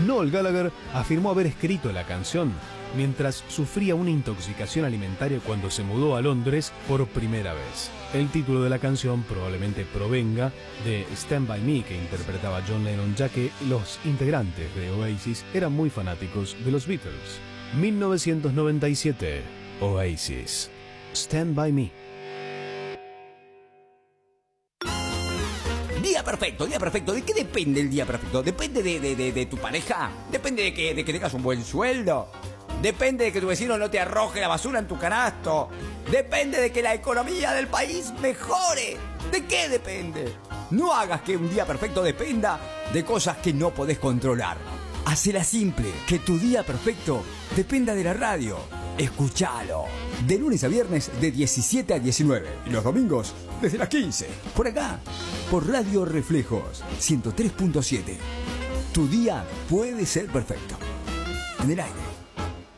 Noel Gallagher afirmó haber escrito la canción mientras sufría una intoxicación alimentaria cuando se mudó a Londres por primera vez. El título de la canción probablemente provenga de Stand By Me, que interpretaba John Lennon, ya que los integrantes de Oasis eran muy fanáticos de los Beatles. 1997, Oasis, Stand By Me. Día perfecto, día perfecto. ¿De qué depende el día perfecto? ¿Depende de tu pareja? ¿Depende de que tengas un buen sueldo? ¿Depende de que tu vecino no te arroje la basura en tu canasto? ¿Depende de que la economía del país mejore? ¿De qué depende? No hagas que un día perfecto dependa de cosas que no podés controlar. Hacela simple, que tu día perfecto dependa de la radio. Escuchalo. De lunes a viernes de 17 a 19. Y los domingos desde las 15. Por acá, por Radio Reflejos 103.7. Tu día puede ser perfecto. En el aire.